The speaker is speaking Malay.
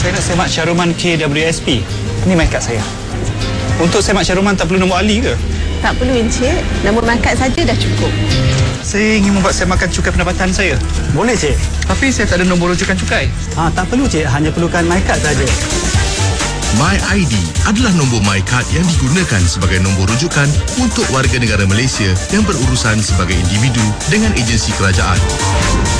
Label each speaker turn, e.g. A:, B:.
A: Saya nak semak caruman KWSP. Ini my kad saya. Untuk semak caruman tak perlu nombor ahli ke?
B: Tak perlu, Encik. Nombor my kad saja dah cukup.
A: Saya ingin membuat semakan cukai pendapatan saya.
C: Boleh, Cik.
A: Tapi saya tak ada nombor rujukan cukai.
C: Tak perlu, Cik. Hanya perlukan my kad saja.
D: MyID adalah nombor MyCard yang digunakan sebagai nombor rujukan untuk warga negara Malaysia yang berurusan sebagai individu dengan agensi kerajaan.